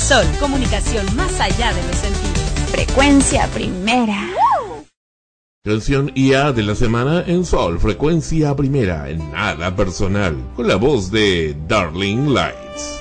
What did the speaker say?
Sol, comunicación más allá de los sentidos. Frecuencia primera. Canción IA de la semana en Sol, Frecuencia Primera, en Nada Personal, con la voz de Darling Lights.